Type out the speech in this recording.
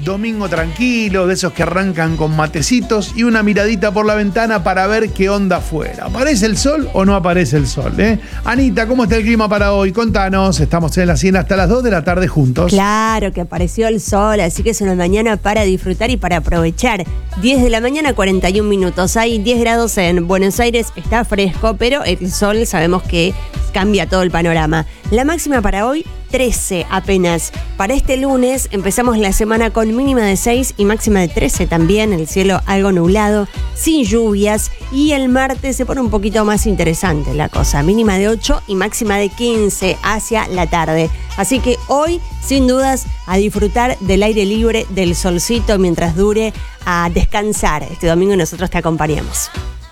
domingo tranquilo, de esos que arrancan con matecitos y una miradita por la ventana para ver qué onda afuera. ¿Aparece el sol o no aparece el sol? Anita, ¿cómo está el clima para hoy? Contanos, estamos en la 100 hasta las 2 de la tarde juntos. Claro que apareció el sol, así que es una mañana para disfrutar y para aprovechar. 10 de la mañana, 41 minutos. Hay 10 grados en Buenos Aires, está fresco, pero el sol sabemos que cambia todo el panorama. La máxima para hoy, 13 apenas. Para este lunes empezamos la semana con mínima de 6 y máxima de 13 también, el cielo algo nublado, sin lluvias, y el martes se pone un poquito más interesante la cosa, mínima de 8 y máxima de 15 hacia la tarde. Así que hoy, sin dudas, a disfrutar del aire libre, del solcito mientras dure, a descansar. Este domingo nosotros te acompañamos.